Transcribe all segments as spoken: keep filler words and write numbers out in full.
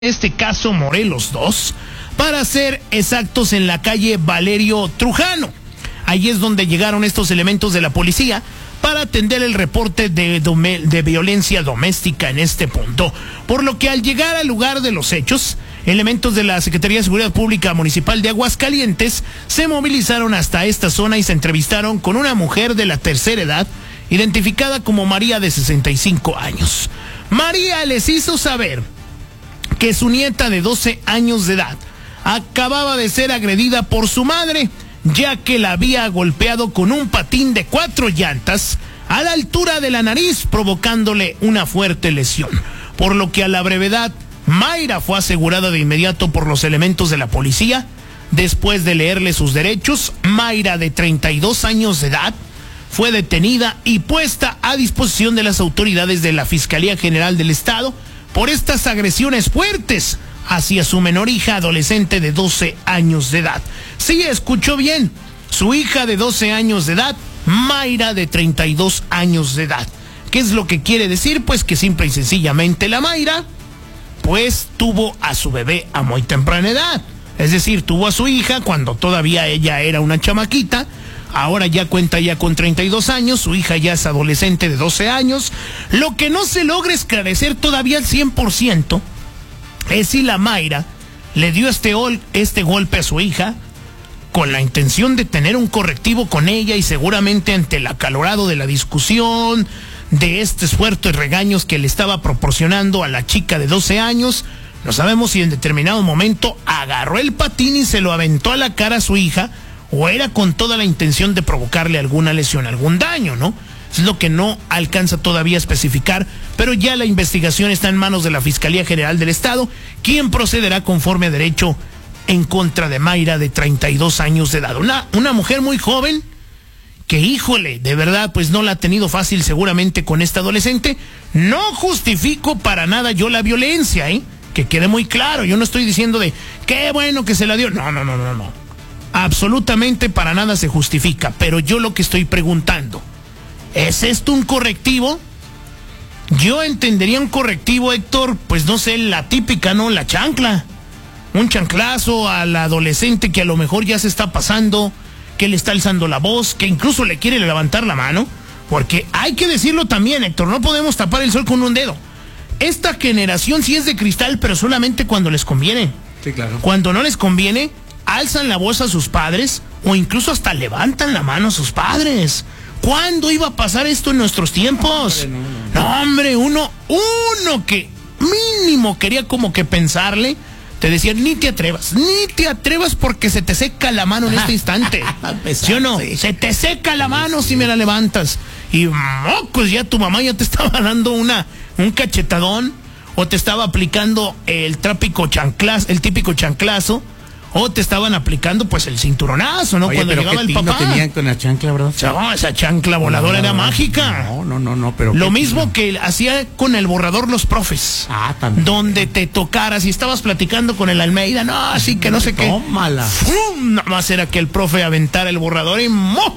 este caso Morelos dos, para ser exactos, en la calle Valerio Trujano. Allí es donde llegaron estos elementos de la policía para atender el reporte de, de violencia doméstica en este punto. Por lo que al llegar al lugar de los hechos, elementos de la Secretaría de Seguridad Pública Municipal de Aguascalientes se movilizaron hasta esta zona y se entrevistaron con una mujer de la tercera edad, identificada como María, de sesenta y cinco años. María les hizo saber que su nieta de doce años de edad acababa de ser agredida por su madre, ya que la había golpeado con un patín de cuatro llantas a la altura de la nariz, provocándole una fuerte lesión. Por lo que a la brevedad, Mayra fue asegurada de inmediato por los elementos de la policía. Después de leerle sus derechos, Mayra, de treinta y dos años de edad, fue detenida y puesta a disposición de las autoridades de la Fiscalía General del Estado por estas agresiones fuertes hacia su menor hija adolescente de doce años de edad. Sí, escuchó bien, su hija de doce años de edad, Mayra, de treinta y dos años de edad. ¿Qué es lo que quiere decir? Pues que simple y sencillamente la Mayra, pues tuvo a su bebé a muy temprana edad. Es decir, tuvo a su hija cuando todavía ella era una chamaquita. Ahora ya cuenta ya con treinta y dos años, su hija ya es adolescente de doce años. Lo que no se logra esclarecer todavía al cien por ciento es si la Mayra le dio este, este golpe a su hija con la intención de tener un correctivo con ella, y seguramente ante el acalorado de la discusión, de estos fuertes regaños que le estaba proporcionando a la chica de doce años, no sabemos si en determinado momento agarró el patín y se lo aventó a la cara a su hija, o era con toda la intención de provocarle alguna lesión, algún daño, ¿no? Es lo que no alcanza todavía a especificar, pero ya la investigación está en manos de la Fiscalía General del Estado, quien procederá conforme a derecho en contra de Mayra, de treinta y dos años de edad. Una, una mujer muy joven que, híjole, de verdad, pues no la ha tenido fácil seguramente con esta adolescente. No justifico para nada yo la violencia, ¿eh? Que quede muy claro, yo no estoy diciendo de qué bueno que se la dio. No, no, no, no, no. Absolutamente para nada se justifica, pero yo lo que estoy preguntando, ¿es esto un correctivo? Yo entendería un correctivo, Héctor, pues no sé, la típica, ¿no? La chancla. Un chanclazo a la adolescente que a lo mejor ya se está pasando, que le está alzando la voz, que incluso le quiere levantar la mano, porque hay que decirlo también, Héctor, no podemos tapar el sol con un dedo. Esta generación sí es de cristal, pero solamente cuando les conviene. Sí, claro. Cuando no les conviene, alzan la voz a sus padres o incluso hasta levantan la mano a sus padres. ¿Cuándo iba a pasar esto en nuestros tiempos? No, hombre, no, no. no, hombre uno, uno que mínimo quería como que pensarle, te decían, ni te atrevas, ni te atrevas porque se te seca la mano en este instante. ¿Sí o no? Sí. Se te seca la mano sí, si me la levantas. Y mocos, ya tu mamá ya te estaba dando una, un cachetadón, o te estaba aplicando el trápico chanclazo, el típico chanclazo, o te estaban aplicando pues el cinturonazo, ¿no? Oye, cuando llegaba el papá. Tenían con la chancla, ¿verdad? No, esa chancla voladora no, era mágica. No, no, no, no, pero lo mismo no. que hacía con el borrador los profes. Ah, también. Donde te tocaras y estabas platicando con el Almeida, no, así que no sé qué. Tómala. ¡Fum! Nada más era que el profe aventara el borrador y ¡mo!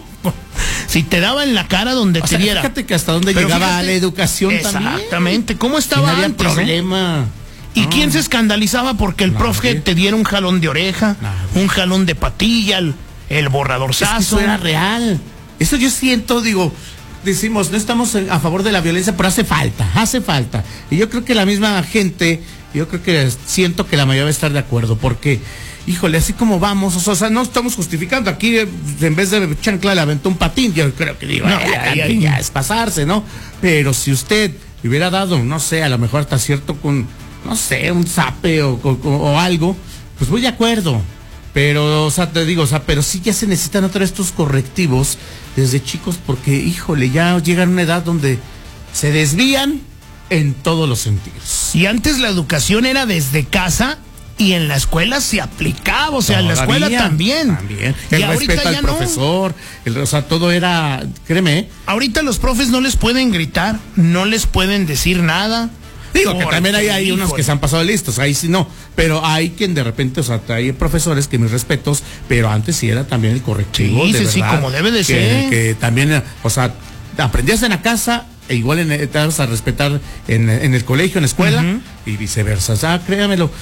Si te daba en la cara donde o te sea, diera. Fíjate que hasta donde pero llegaba fíjate, la educación exactamente. también. Exactamente. ¿Cómo estaba no había antes, problema. ¿no? ¿Y no. quién se escandalizaba porque el Nadie. profe te diera un jalón de oreja, Nadie. un jalón de patilla, el, el borradorzazo? Es que eso era real. Eso yo siento, digo, decimos, no estamos a favor de la violencia, pero hace falta, hace falta. Y yo creo que la misma gente, yo creo que siento que la mayoría va a estar de acuerdo, porque, híjole, así como vamos, o sea, no estamos justificando. Aquí, en vez de chancla, le aventó un patín. Yo creo que digo, no, ya, ya, ya, ya es pasarse, ¿no? Pero si usted hubiera dado, no sé, a lo mejor hasta cierto con, no sé, un zape o, o, o algo, pues voy de acuerdo. Pero, o sea, te digo, o sea, pero sí ya se necesitan otra vez estos correctivos desde chicos, porque, híjole, ya llegan a una edad donde se desvían en todos los sentidos. Y antes la educación era desde casa y en la escuela se aplicaba, o sea, Todavía, en la escuela también. También. El y respeto al profesor, no. el, o sea, todo era, créeme. Ahorita los profes no les pueden gritar, no les pueden decir nada. Digo que también hay, hay unos que se han pasado listos, ahí sí no, pero hay quien de repente, o sea, hay profesores que mis respetos, pero antes sí era también el correctivo, sí, de sí, verdad, sí, como debe de que, ser. Que también, o sea, aprendías en la casa e igual en, te vas a respetar en, en el colegio, en la escuela, uh-huh. y viceversa. O sea, créamelo.